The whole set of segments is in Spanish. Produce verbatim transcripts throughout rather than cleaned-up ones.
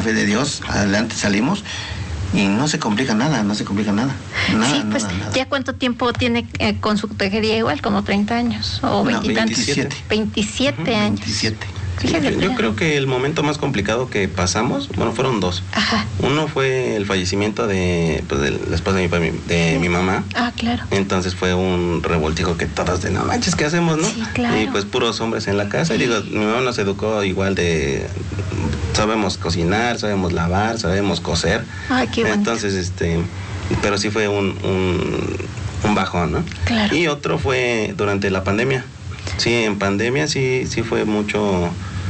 fe de Dios, adelante salimos. Y no se complica nada, no se complica nada. Nada, sí, pues, nada, nada. ¿Ya cuánto tiempo tiene eh, con su taquería igual? ¿Como treinta años? ¿O veintitantos? No, veintisiete. veintisiete uh-huh. años. veintisiete. Fíjate, yo creo que el momento más complicado que pasamos, bueno, fueron dos. Ajá. Uno fue el fallecimiento de, pues, de la esposa de, mi, de sí. mi mamá. Ah, claro. Entonces fue un revoltijo que todos de, no manches, ¿qué hacemos, no? Sí, claro. Y pues puros hombres en la casa. Y digo, mi mamá nos educó igual de... Sabemos cocinar, sabemos lavar, sabemos coser. Ay, qué bonito. Entonces, este... Pero sí fue un, un, un bajón, ¿no? Claro. Y otro fue durante la pandemia. Sí, en pandemia sí, sí fue mucho,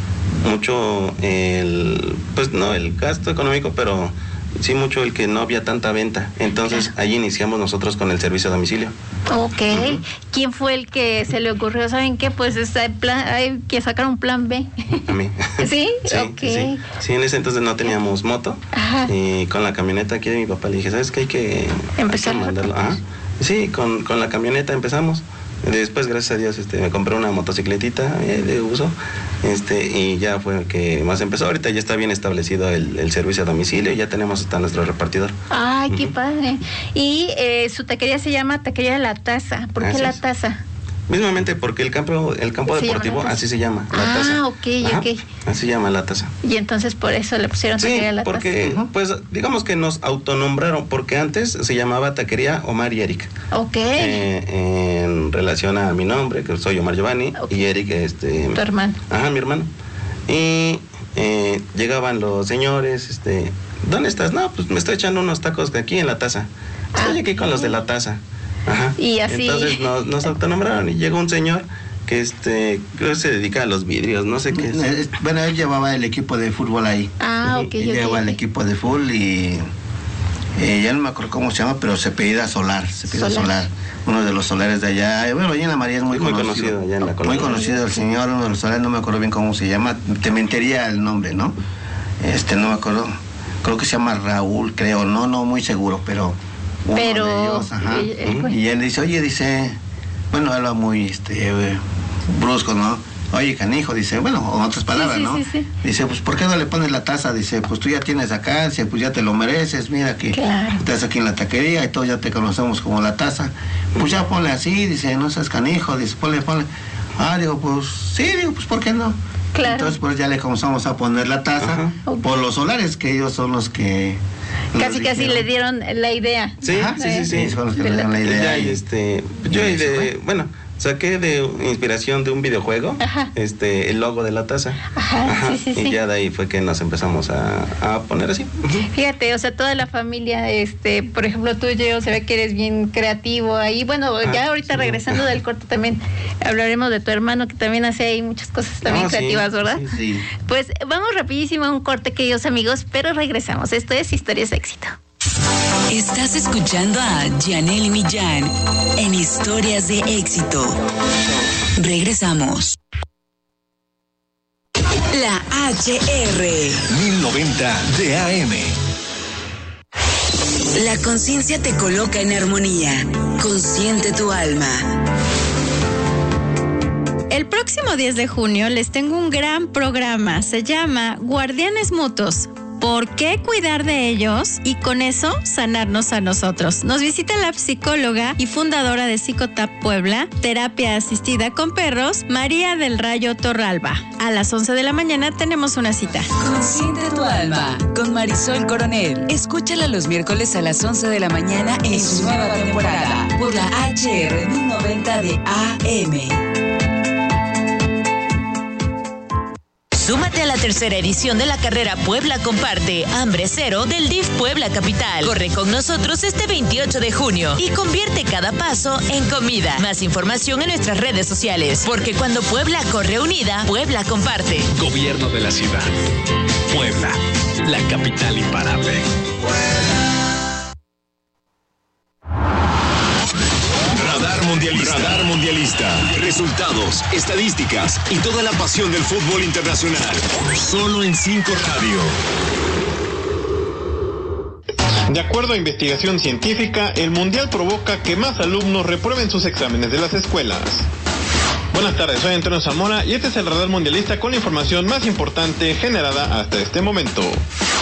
mucho el, pues no el gasto económico, pero sí mucho el que no había tanta venta. Entonces claro. Allí iniciamos nosotros con el servicio a domicilio. Ok. Uh-huh. ¿Quién fue el que se le ocurrió? ¿Saben qué? Pues está plan, hay que sacar un plan B. A mí. ¿Sí? Sí, okay. sí. Sí, en ese entonces no teníamos moto. Ajá. Y con la camioneta aquí de mi papá le dije, ¿sabes qué? Hay que empezar. Hay que mandarlo. Ajá. Sí, con, con la camioneta empezamos. Después, gracias a Dios, este, me compré una motocicletita eh, de uso, este, y ya fue que más empezó. Ahorita ya está bien establecido el, el servicio a domicilio y ya tenemos hasta nuestro repartidor. Ay, qué uh-huh. padre. Y eh, su taquería se llama Taquería La Taza. ¿Por así qué La es. Taza? Mismamente porque el campo, el campo deportivo así se llama, La ah, Taza. Ah, ok, Ajá, ok. Así se llama La Taza. Y entonces por eso le pusieron sí, Taquería La Taza. porque, uh-huh. pues, digamos que nos autonombraron, porque antes se llamaba Taquería Omar y Eric. Ok. Eh, en relación a mi nombre, que soy Omar Giovanni, okay. Y Eric, este... tu hermano. Ajá, mi hermano. Y eh, llegaban los señores, este... ¿Dónde estás? No, pues me estoy echando unos tacos aquí en La Taza. Estoy ah, aquí con los de La Taza. Ajá. Y así. Entonces nos, nos autonombraron y llegó un señor que este creo que se dedica a los vidrios, no sé qué es. Bueno, él llevaba el equipo de fútbol ahí. Ah, ok. Él okay, llevaba okay. el equipo de fútbol y eh, ya no me acuerdo cómo se llama, pero se apellida Solar, se apellida Solar. Solar. Uno de los solares de allá. Bueno, allá en la María es muy, muy conocido. conocido allá en la colonia. Muy conocido el señor, uno de los solares, no me acuerdo bien cómo se llama, te mentiría el nombre, ¿no? Este, no me acuerdo. Creo que se llama Raúl, creo, no, no muy seguro, pero uno pero de ellos, ajá. Y, eh, y él dice, oye, dice, bueno, habla muy este eh, brusco, ¿no? Oye, canijo, dice, bueno, en otras palabras, sí, sí, ¿no? Sí, sí. Dice, pues, ¿por qué no le pones la taza? Dice, pues tú ya tienes acá, dice, pues ya te lo mereces, mira que claro. estás aquí en la taquería y todos ya te conocemos como La Taza. Pues ya ponle así, dice, no seas canijo, dice, ponle, ponle. Ah, digo, pues, sí, digo, pues, ¿por qué no? Claro. Entonces, pues ya le comenzamos a poner la taza okay. por los solares, que ellos son los que... Casi, casi le dieron la idea. Sí, Ajá, sí, sí, sí. sí. Son los que le dieron la idea. Y este, yo de, bueno, saqué de inspiración de un videojuego, ajá. este, el logo de La Taza. Ajá, ajá. Sí, sí, y sí. ya de ahí fue que nos empezamos a, a poner así. Fíjate, o sea, toda la familia, este, por ejemplo, tú, Gio, se ve que eres bien creativo ahí. Bueno, ah, ya ahorita sí. regresando del corte también hablaremos de tu hermano, que también hace ahí muchas cosas también no, creativas, sí, ¿verdad? Sí, sí. Pues vamos rapidísimo a un corte, queridos amigos, pero regresamos. Esto es Historias de Éxito. Estás escuchando a Yaneli Millán en Historias de Éxito. Regresamos. La H R mil noventa de A M. La conciencia te coloca en armonía. Consciente tu alma. El próximo diez de junio les tengo un gran programa. Se llama Guardianes Mutuos. ¿Por qué cuidar de ellos y con eso sanarnos a nosotros? Nos visita la psicóloga y fundadora de Psicotap Puebla, terapia asistida con perros, María del Rayo Torralba. A las once de la mañana tenemos una cita. Consciente tu alma con Marisol Coronel. Escúchala los miércoles a las once de la mañana en su nueva temporada por la H R mil noventa de A M. Súmate a la tercera edición de la carrera Puebla Comparte, Hambre Cero del D I F Puebla Capital. Corre con nosotros este veintiocho de junio y convierte cada paso en comida. Más información en nuestras redes sociales, porque cuando Puebla corre unida, Puebla comparte. Gobierno de la ciudad. Puebla, la capital imparable. Mundialista. Radar Mundialista. Resultados, estadísticas y toda la pasión del fútbol internacional. Solo en cinco Radio. De acuerdo a investigación científica, el Mundial provoca que más alumnos reprueben sus exámenes de las escuelas. Buenas tardes, soy Antonio Zamora y este es el Radar Mundialista con la información más importante generada hasta este momento.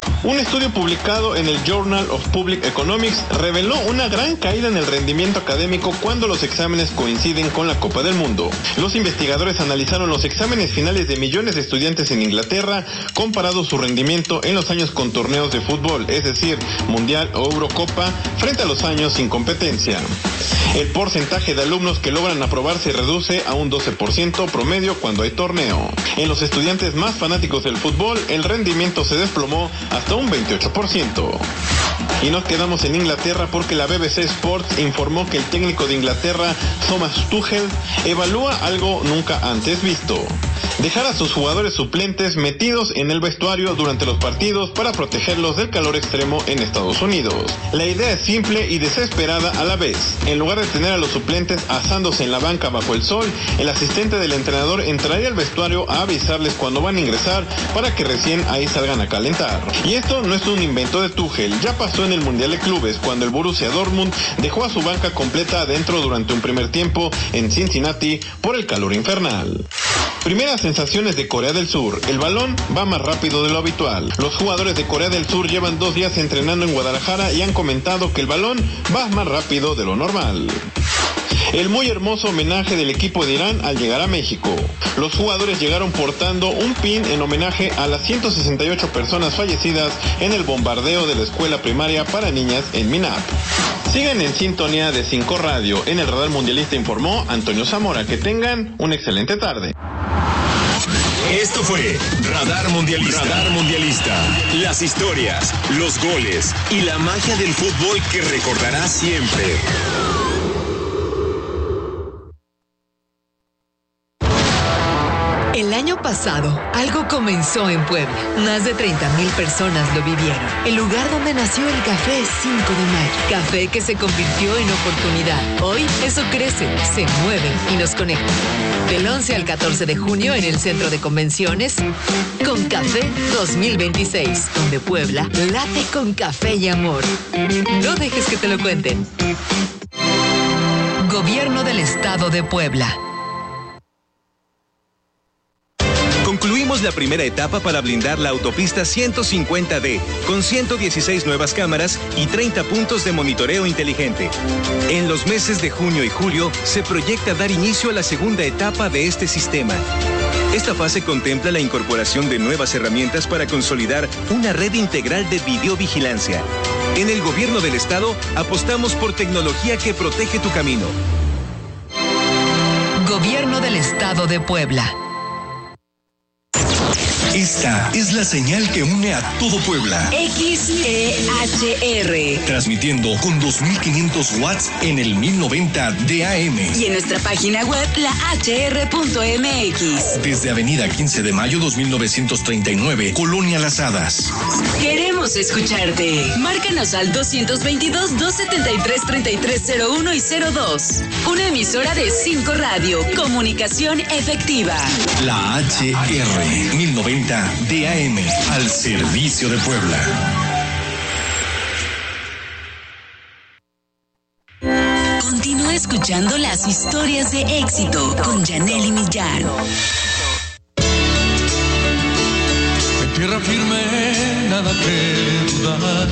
Un estudio publicado en el Journal of Public Economics reveló una gran caída en el rendimiento académico cuando los exámenes coinciden con la Copa del Mundo. Los investigadores analizaron los exámenes finales de millones de estudiantes en Inglaterra, comparado su rendimiento en los años con torneos de fútbol, es decir, Mundial o Eurocopa, frente a los años sin competencia. El porcentaje de alumnos que logran aprobar se reduce a un doce por ciento promedio cuando hay torneo. En los estudiantes más fanáticos del fútbol, el rendimiento se desplomó hasta un veintiocho por ciento. Y nos quedamos en Inglaterra porque la B B C Sports informó que el técnico de Inglaterra, Thomas Tuchel, evalúa algo nunca antes visto: dejar a sus jugadores suplentes metidos en el vestuario durante los partidos para protegerlos del calor extremo en Estados Unidos. La idea es simple y desesperada a la vez. En lugar de tener a los suplentes asándose en la banca bajo el sol, el asistente del entrenador entraría al vestuario a avisarles cuando van a ingresar para que recién ahí salgan a calentar. Y esto no es un invento de Tuchel, ya pasó en el Mundial de Clubes cuando el Borussia Dortmund dejó a su banca completa adentro durante un primer tiempo en Cincinnati por el calor infernal. Primeras sensaciones de Corea del Sur. El balón va más rápido de lo habitual. Los jugadores de Corea del Sur llevan dos días entrenando en Guadalajara y han comentado que el balón va más rápido de lo normal. El muy hermoso homenaje del equipo de Irán al llegar a México. Los jugadores llegaron portando un pin en homenaje a las ciento sesenta y ocho personas fallecidas en el bombardeo de la escuela primaria para niñas en Minap. Sigan en sintonía de cinco Radio. En el Radar Mundialista informó Antonio Zamora. Que tengan una excelente tarde. Esto fue Radar Mundialista. Radar Mundialista. Las historias, los goles y la magia del fútbol que recordarás siempre. El año pasado, algo comenzó en Puebla. Más de treinta mil personas lo vivieron. El lugar donde nació el Café cinco de mayo. Café que se convirtió en oportunidad. Hoy, eso crece, se mueve y nos conecta. Del once al catorce de junio en el Centro de Convenciones, Con Café dos mil veintiséis, donde Puebla late con café y amor. No dejes que te lo cuenten. Gobierno del Estado de Puebla. Concluimos la primera etapa para blindar la autopista ciento cincuenta D, con ciento dieciséis nuevas cámaras y treinta puntos de monitoreo inteligente. En los meses de junio y julio se proyecta dar inicio a la segunda etapa de este sistema. Esta fase contempla la incorporación de nuevas herramientas para consolidar una red integral de videovigilancia. En el Gobierno del Estado apostamos por tecnología que protege tu camino. Gobierno del Estado de Puebla. Esta es la señal que une a todo Puebla. X E H R. Transmitiendo con dos mil quinientos watts en el mil noventa de A M. Y en nuestra página web, la H R punto M X. Desde Avenida quince de mayo dos mil novecientos treinta y nueve, Colonia Las Hadas. Queremos escucharte. Márcanos al dos dos dos, dos siete tres, tres tres cero uno y cero dos. Una emisora de cinco Radio. Comunicación efectiva. La H R mil noventa de A M, al servicio de Puebla. Continúa escuchando las historias de éxito con Yanely Millán. En tierra firme, nada que dudar.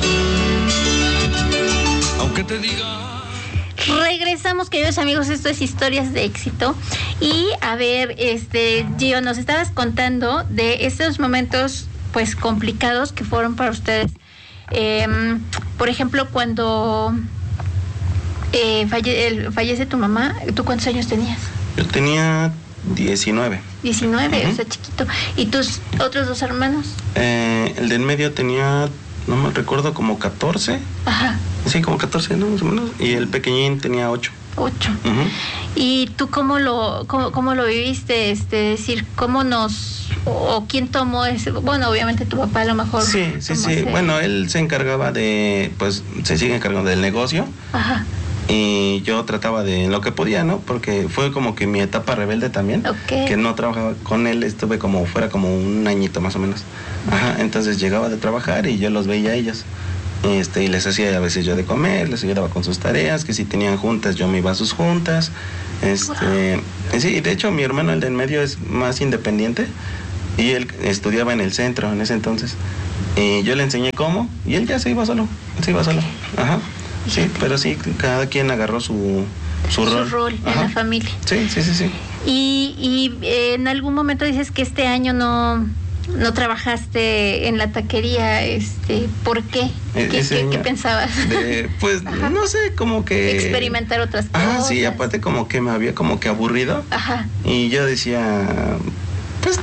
Aunque te diga. Regresamos, queridos amigos, esto es Historias de Éxito. Y a ver, este, Gio, nos estabas contando de estos momentos pues complicados que fueron para ustedes. Eh, por ejemplo, cuando eh, falle, el, fallece tu mamá, ¿tú cuántos años tenías? Yo tenía diecinueve. diecinueve, Uh-huh. O sea, chiquito. ¿Y tus otros dos hermanos? Eh, el de en medio tenía, no me recuerdo, como catorce. Ajá. Sí, como catorce, ¿no? Más o menos. Y el pequeñín tenía ocho. Ocho. Uh-huh. ¿Y tú cómo lo cómo, cómo lo viviste? Este, decir, ¿cómo nos o, o quién tomó ese? Bueno, obviamente tu papá a lo mejor. Sí, sí, sí. Ese... Bueno, él se encargaba de, pues, se sigue encargando del negocio. Ajá. Y yo trataba de lo que podía, ¿no? Porque fue como que mi etapa rebelde también. Okay. Que no trabajaba con él, estuve como fuera como un añito más o menos. Ajá. Entonces llegaba de trabajar y yo los veía a ellos. Este, y les hacía a veces yo de comer, les ayudaba con sus tareas, que si tenían juntas yo me iba a sus juntas. Este, wow. Sí, de hecho mi hermano, el de en medio, es más independiente Y él estudiaba en el centro en ese entonces. Y yo le enseñé cómo, y él ya se iba solo, se iba solo. Ajá. Sí, pero sí, cada quien agarró su, su, su rol. Su rol en la familia. Sí, sí, sí, sí. Y, y eh, en algún momento dices que este año no, no trabajaste en la taquería, este, ¿por qué? ¿Qué, qué, ¿qué pensabas? De, pues, Ajá. no sé, como que... experimentar otras cosas. Ah, sí, aparte como que me había como que aburrido. Ajá. Y yo decía, pues,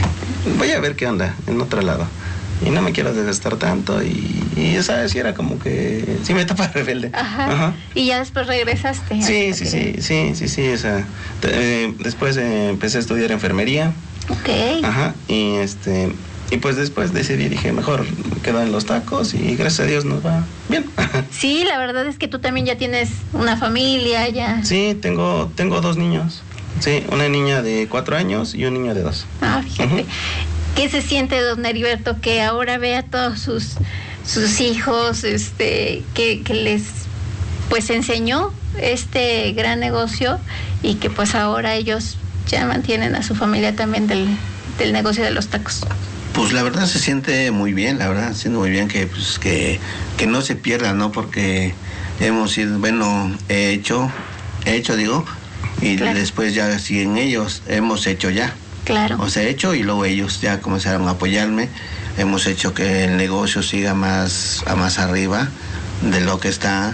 voy a ver qué onda en otro lado. Y no me quiero desgastar tanto y, y esa sí era como que sí me etapa rebelde. Ajá. Ajá. Y ya después regresaste. Sí, sí, sí, sí, sí, sí, esa. Eh, después eh, empecé a estudiar enfermería. Ok. Ajá. Y este y pues después decidí, dije, mejor me quedo en los tacos y gracias a Dios nos va bien. Sí, la verdad es que tú también ya tienes una familia, ya. Sí, tengo tengo dos niños. Sí, una niña de cuatro años y un niño de dos. Ah, fíjate. Uh-huh. ¿Qué se siente, don Heriberto, que ahora ve a todos sus, sus hijos, este, que, que les pues enseñó este gran negocio y que pues ahora ellos ya mantienen a su familia también del, del negocio de los tacos? Pues la verdad se siente muy bien, la verdad, se siente muy bien que, pues, que, que no se pierda, ¿no? Porque hemos ido, bueno, he hecho, he hecho, digo, y claro. después ya siguen ellos, hemos hecho ya. Claro. O sea, he hecho y luego ellos ya comenzaron a apoyarme. Hemos hecho que el negocio siga más a más arriba de lo que está.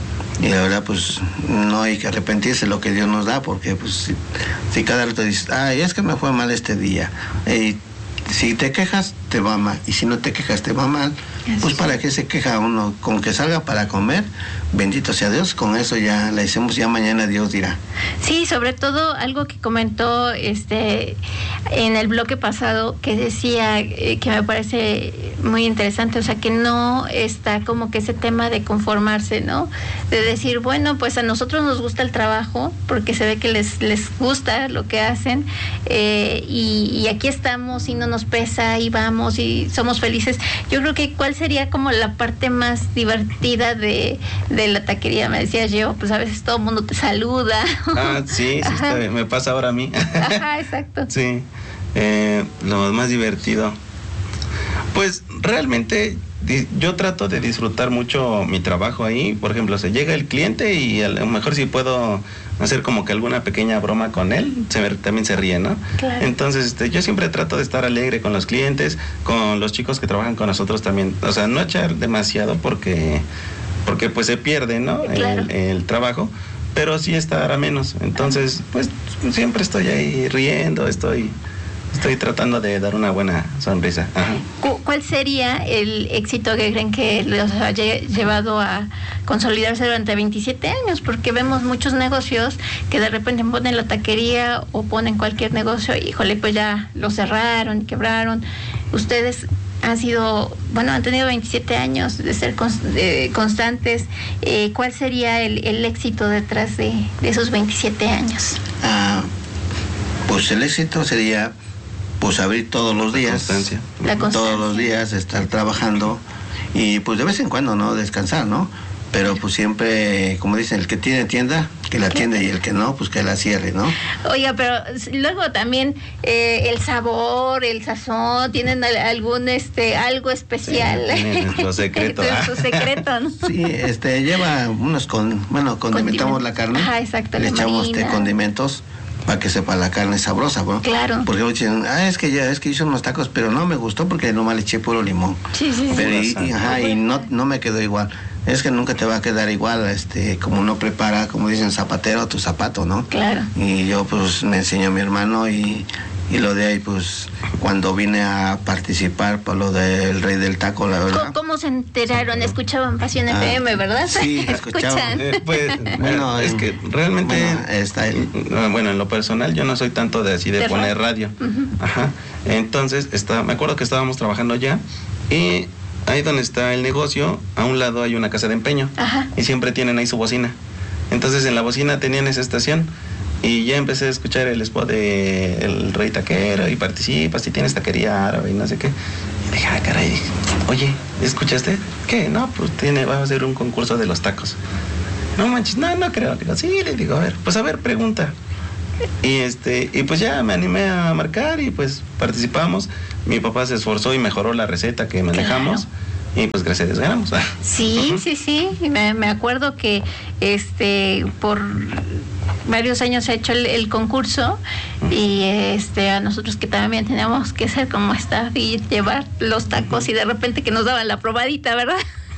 Y la verdad, pues, no hay que arrepentirse de lo que Dios nos da, porque, pues, si, si cada rato dices, ay, es que me fue mal este día. Y si te quejas, te va mal. Y si no te quejas, te va mal. Pues, ¿para qué se queja uno? Con que salga para comer, bendito sea Dios, con eso ya la hicimos, ya mañana Dios dirá. Sí, sobre todo algo que comentó este en el bloque pasado, que decía eh, que me parece muy interesante, o sea, que no está como que ese tema de conformarse, ¿no? De decir, bueno, pues a nosotros nos gusta el trabajo, porque se ve que les, les gusta lo que hacen, eh, y, y aquí estamos y no nos pesa y vamos y somos felices. Yo creo que cuál sería como la parte más divertida de, de la taquería. Me decías yo, pues a veces todo el mundo te saluda. Ah, sí, sí, está bien. Me pasa ahora a mí. Ajá, exacto. Sí, eh, lo más divertido. Pues realmente yo trato de disfrutar mucho mi trabajo ahí. Por ejemplo, se llega el cliente y a lo mejor si puedo hacer como que alguna pequeña broma con él, se, también se ríe, ¿no? Claro. Entonces, este, yo siempre trato de estar alegre con los clientes, con los chicos que trabajan con nosotros también. O sea, no echar demasiado porque, porque pues se pierde, ¿no? Claro. El, el trabajo, pero sí estar a menos. Entonces, pues siempre estoy ahí riendo, estoy... Estoy tratando de dar una buena sonrisa. Ajá. ¿Cuál sería el éxito que creen que los haya llevado a consolidarse durante veintisiete años? Porque vemos muchos negocios que de repente ponen la taquería o ponen cualquier negocio y, híjole, pues ya lo cerraron, quebraron. Ustedes han sido, bueno, han tenido veintisiete años de ser de constantes. Eh, ¿Cuál sería el, el éxito detrás de, de esos veintisiete años? Ah, pues el éxito sería... pues abrir todos los días, la constancia. La constancia. todos los días, estar trabajando y pues de vez en cuando, ¿no? Descansar, ¿no? Pero pues siempre, como dicen, el que tiene tienda, que la atienda, y el que no, pues que la cierre, ¿no? Oiga, pero luego también eh, el sabor, el sazón, ¿tienen algún, este, algo especial? Sí, nuestro secreto. Su secreto, ¿no? Sí, este, lleva unos, con, bueno, condimentamos la carne. Ajá, exacto. Le echamos este, condimentos para que sepa la carne sabrosa, ¿no? Claro. Porque dicen, ah, es que ya, es que hice unos tacos, pero no me gustó porque nomás le eché puro limón. Sí, sí, pero sí. Y, y, ajá, y no, no me quedó igual. Es que nunca te va a quedar igual, este, como no prepara, como dicen, zapatero tu zapato, ¿no? Claro. Y yo, pues, me enseñó mi hermano y, y lo de ahí, pues, cuando vine a participar por lo del Rey del Taco, la verdad. ¿Cómo, cómo se enteraron? Escuchaban Pasión ah, F M, ¿verdad? Sí, escuchaban. Eh, pues, bueno, es que realmente, bueno, está el... bueno, en lo personal, yo no soy tanto de así de, de poner radio. Uh-huh. Ajá. Entonces, está, me acuerdo que estábamos trabajando ya y ahí donde está el negocio, a un lado hay una casa de empeño. Ajá. Y siempre tienen ahí su bocina. Entonces en la bocina tenían esa estación y ya empecé a escuchar el spot de El Rey Taquero y participas y tienes taquería árabe y no sé qué. Y dije, ah, caray, oye, ¿escuchaste? ¿Qué? No, pues tiene, va a hacer un concurso de los tacos. No manches, no, no creo. Digo, sí, le digo, a ver, pues a ver, pregunta. Y este, y pues ya me animé a marcar y pues participamos. Mi papá se esforzó y mejoró la receta que manejamos. Claro. Y pues gracias a Dios ganamos. Sí, uh-huh. sí, sí. Me, me acuerdo que este por varios años se ha hecho el, el concurso uh-huh. y este a nosotros que también teníamos que ser como staff y llevar los tacos uh-huh. y de repente que nos daban la probadita, ¿verdad?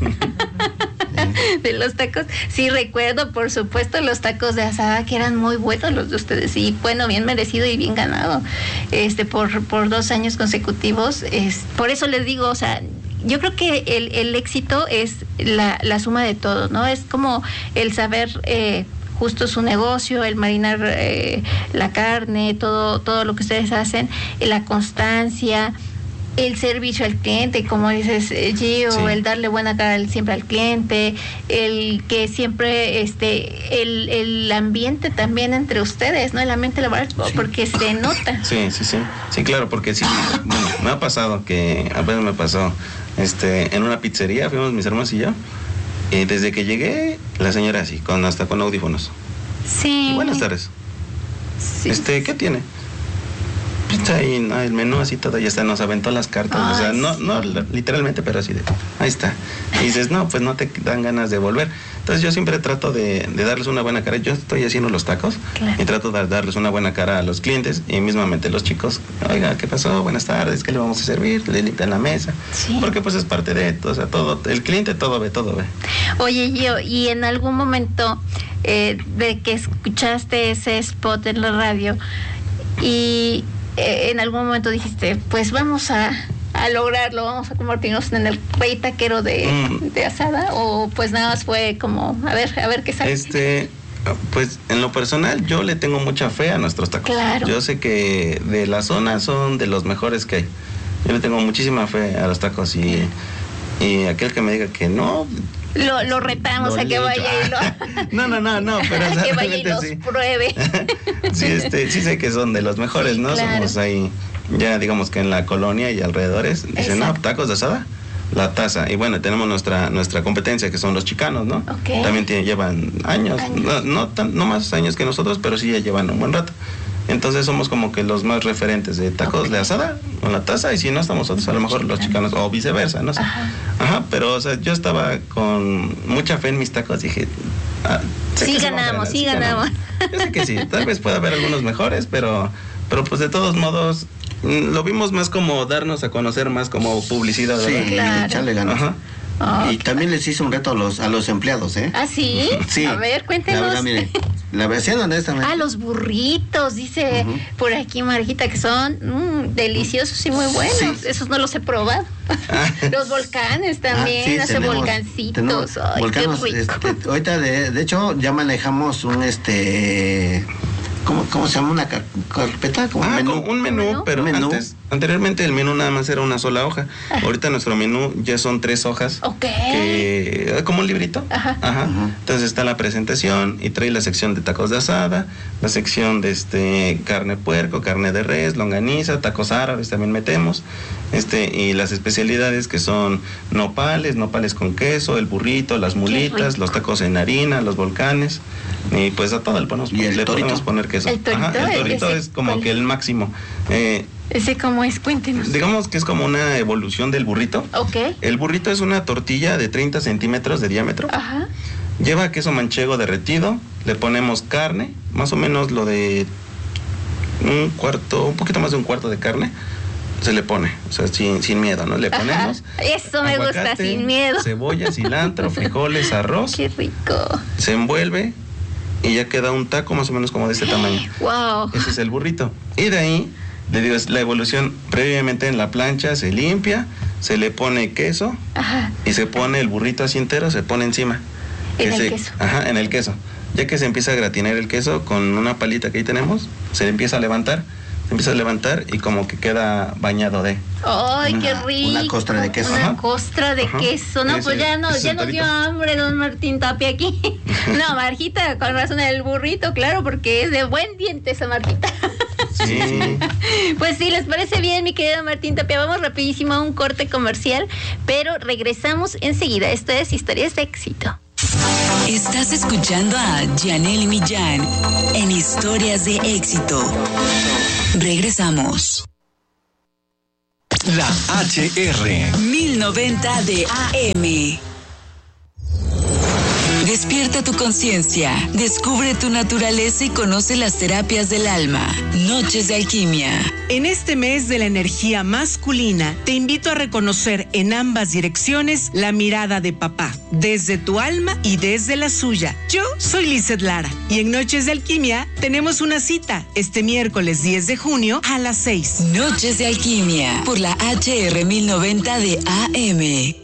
De los tacos, sí recuerdo, por supuesto, los tacos de asada que eran muy buenos los de ustedes y bueno, bien merecido y bien ganado, este por por dos años consecutivos. Es, por eso les digo, o sea, yo creo que el, el éxito es la, la suma de todo, ¿no? Es como el saber eh, justo su negocio, el marinar eh, la carne, todo todo lo que ustedes hacen, la constancia, el servicio al cliente, como dices, Gio, sí. el darle buena cara siempre al cliente, el que siempre este el, el ambiente también entre ustedes, ¿no? El ambiente laboral, sí. porque se nota. Sí, sí, sí. Sí, claro, porque sí, bueno, me ha pasado que, apenas me pasó, este, en una pizzería, fuimos mis hermanos y yo, y desde que llegué, la señora así, con hasta con audífonos. Sí. Buenas tardes. Sí. Este, ¿qué tiene? Está ahí, ¿no? El menú así todo, ya está, nos aventó las cartas, Ay, o sea, no, no literalmente, pero así de, ahí está. Y dices, no, pues no te dan ganas de volver. Entonces yo siempre trato de, de darles una buena cara. Yo estoy haciendo los tacos claro. y trato de darles una buena cara a los clientes y mismamente los chicos, oiga, ¿qué pasó? Buenas tardes, ¿qué le vamos a servir? Le limpian la mesa. Sí. Porque pues es parte de todo, o sea, todo, el cliente todo ve, todo ve. Oye, Gio, y en algún momento eh, de que escuchaste ese spot en la radio y Eh, en algún momento dijiste, pues vamos a, a lograrlo, vamos a convertirnos en el rey taquero de, mm. de asada, o pues nada más fue como, a ver, a ver qué sale. Este, pues en lo personal yo le tengo mucha fe a nuestros tacos. Claro. Yo sé que de la zona son de los mejores que hay. Yo le tengo muchísima fe a los tacos y, y aquel que me diga que no... Lo, lo retamos lo a que vaya y lo... No, no, no, no, pero... A que vaya y los sí. pruebe. Sí, este, sí sé que son de los mejores, ¿no? Claro. Somos ahí, ya digamos que en la colonia y alrededores, dicen, Exacto. no, tacos de asada, La Taza. Y bueno, tenemos nuestra nuestra competencia, que son los chicanos, ¿no? Okay. También tiene, llevan años, años. No, no, tan, no más años que nosotros, pero sí ya llevan un buen rato. Entonces somos como que los más referentes de tacos okay. de asada con La Taza, y si no estamos nosotros, a lo mejor los chicanos, o viceversa, no sé. Ajá, Ajá pero o sea, yo estaba con mucha fe en mis tacos, dije... Ah, sí ganamos, sí ganamos. Yo sé que sí, tal vez pueda haber algunos mejores, pero, pero pues de todos modos, lo vimos más como darnos a conocer, más como publicidad. Sí, claro. echarle ganas. Ajá. Oh, y okay. también les hice un reto a los a los empleados, ¿eh? ¿Ah, sí? Sí. A ver, cuéntenos. La verdad, mire, la versión honestamente. Ah, los burritos, dice uh-huh. por aquí Marjita, que son mmm, deliciosos y muy buenos. Sí. Esos no los he probado. Ah. Los volcanes también, ah, sí, hace tenemos, volcancitos. Tenemos Ay, volcanos, qué rico. Este, ahorita, de, de hecho, ya manejamos un este... ¿Cómo, ¿Cómo se llama? ¿Una car carpeta? ¿Como ah, menú? un menú, ¿menú? pero ¿Menú? Antes, anteriormente el menú nada más era una sola hoja. Ajá. Ahorita nuestro menú ya son tres hojas. Ok. Que, como un librito. Ajá. Ajá. Ajá. Entonces está la presentación y trae la sección de tacos de asada, la sección de este carne puerco, carne de res, longaniza, tacos árabes también metemos. Este, y las especialidades que son nopales, nopales con queso, el burrito, las mulitas, los tacos en harina, los volcanes. Y pues a todo el ponemos, ¿Y el le torito? podemos poner queso. El torito, Ajá, el torito ese, es como ¿cuál? que el máximo. Eh, ¿Ese cómo es? Cuéntenos. Digamos que es como una evolución del burrito. Ok. El burrito es una tortilla de treinta centímetros de diámetro. Ajá. Lleva queso manchego derretido, le ponemos carne, más o menos lo de un cuarto, un poquito más de un cuarto de carne. Se le pone, o sea, sin, sin miedo, ¿no? Le ponemos. Ajá. Eso me aguacate, gusta, sin miedo. Cebolla, cilantro, frijoles, arroz. Qué rico. Se envuelve y ya queda un taco más o menos como de este tamaño. Wow. Ese es el burrito. Y de ahí, le digo, es la evolución. Previamente en la plancha se limpia, se le pone queso. Ajá. Y se pone el burrito así entero, se pone encima. En el se, queso. Ajá, en el queso. Ya que se empieza a gratinar el queso con una palita que ahí tenemos, se le empieza a levantar. Se empieza a levantar y como que queda bañado de... ¡Ay, una, qué rico! Una costra de queso. Una Ajá. costra de Ajá. queso. No, ese, pues ya, no, ya nos dio hambre don Martín Tapia aquí. No, Marjita, con razón el burrito, claro, porque es de buen diente esa Marjita. Sí. Pues sí, ¿les parece bien, mi querido Martín Tapia? Vamos rapidísimo a un corte comercial, pero regresamos enseguida. Esto es Historias de Éxito. Estás escuchando a Janelle Millán en Historias de Éxito. Regresamos. La H R mil noventa de A M. Despierta tu conciencia, descubre tu naturaleza y conoce las terapias del alma. Noches de Alquimia. En este mes de la energía masculina, te invito a reconocer en ambas direcciones la mirada de papá, desde tu alma y desde la suya. Yo soy Lizeth Lara y en Noches de Alquimia tenemos una cita este miércoles diez de junio a las seis. Noches de Alquimia por la H R mil noventa de A M.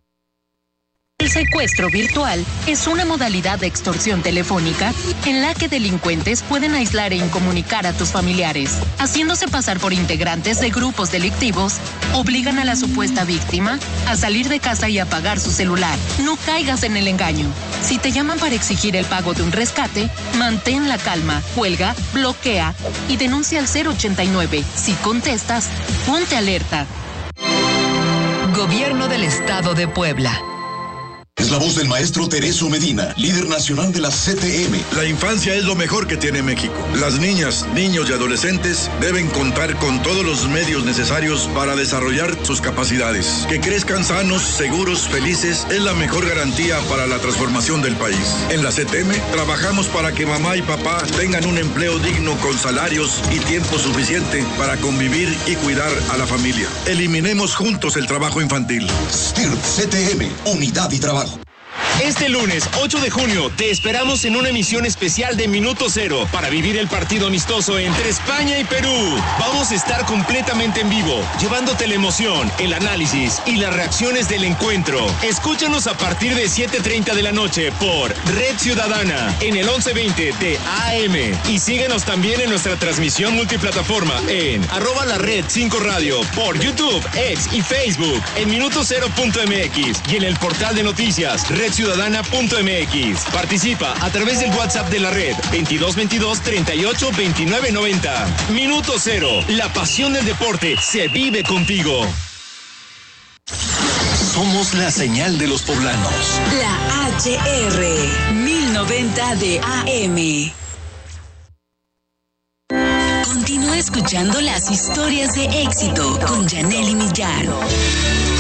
El secuestro virtual es una modalidad de extorsión telefónica en la que delincuentes pueden aislar e incomunicar a tus familiares. Haciéndose pasar por integrantes de grupos delictivos, obligan a la supuesta víctima a salir de casa y apagar su celular. No caigas en el engaño. Si te llaman para exigir el pago de un rescate, mantén la calma, cuelga, bloquea y denuncia al cero ochenta y nueve. Si contestas, ponte alerta. Gobierno del Estado de Puebla. Es la voz del maestro Tereso Medina, líder nacional de la C T M. La infancia es lo mejor que tiene México. Las niñas, niños y adolescentes deben contar con todos los medios necesarios para desarrollar sus capacidades. Que crezcan sanos, seguros, felices es la mejor garantía para la transformación del país. En la C T M trabajamos para que mamá y papá tengan un empleo digno con salarios y tiempo suficiente para convivir y cuidar a la familia. Eliminemos juntos el trabajo infantil. S T I R P C T M, unidad y trabajo. Este lunes ocho de junio te esperamos en una emisión especial de Minuto Cero para vivir el partido amistoso entre España y Perú. Vamos a estar completamente en vivo, llevándote la emoción, el análisis y las reacciones del encuentro. Escúchanos a partir de siete treinta de la noche por Red Ciudadana en el once veinte de A M y síguenos también en nuestra transmisión multiplataforma en arroba la red cinco radio por YouTube, X y Facebook en minuto cero punto m x y en el portal de noticias red ciudadana punto m x. Participa a través del WhatsApp de la red veintidós veintidós treinta y ocho veintinueve noventa. Minuto Cero, la pasión del deporte se vive contigo. Somos la señal de los poblanos. La H R mil noventa de A M. Continúa escuchando las historias de éxito con Janelle Millán.